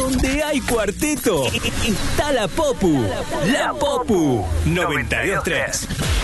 donde hay cuarteto, está la Popu. La Popu 92.3.